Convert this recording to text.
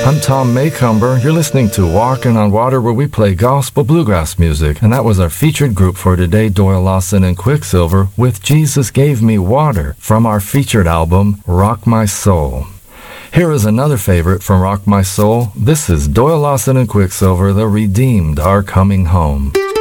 I'm Tom Maycumber. You're listening to Walking on Water, where we play gospel bluegrass music. And that was our featured group for today, Doyle Lawson and Quicksilver, with Jesus Gave Me Water from our featured album, Rock My Soul. Here is another favorite from Rock My Soul. This is Doyle Lawson and Quicksilver, The Redeemed Are Coming Home.